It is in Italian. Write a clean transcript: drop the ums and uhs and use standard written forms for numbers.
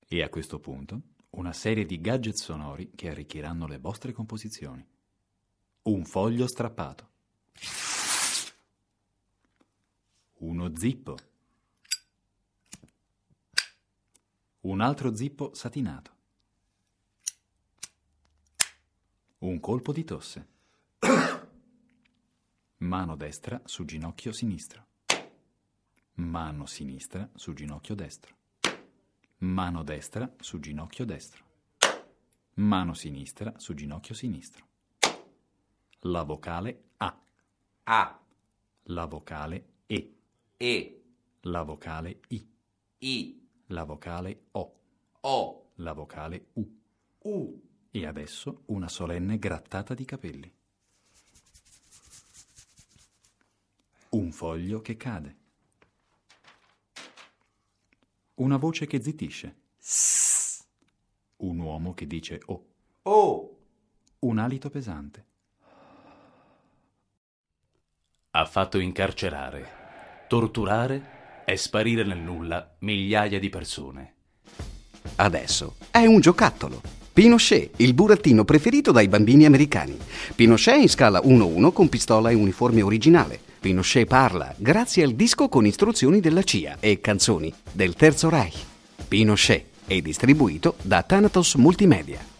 E a questo punto una serie di gadget sonori che arricchiranno le vostre composizioni. Un foglio strappato. Uno zippo. Un altro zippo satinato. Un colpo di tosse. Mano destra su ginocchio sinistro. Mano sinistra su ginocchio destro. Mano destra su ginocchio destro. Mano sinistra su ginocchio sinistro. La vocale A. A. La vocale E. E. La vocale I. I. La vocale O. O. La vocale U. U. E adesso una solenne grattata di capelli. Un foglio che cade. Una voce che zittisce. S. Un uomo che dice oh. O. Un alito pesante. Ha fatto incarcerare, torturare e sparire nel nulla migliaia di persone. Adesso è un giocattolo. Pinochet, il burattino preferito dai bambini americani. Pinochet in scala 1-1 con pistola e uniforme originale. Pinochet parla grazie al disco con istruzioni della CIA e canzoni del Terzo Reich. Pinochet è distribuito da Thanatos Multimedia.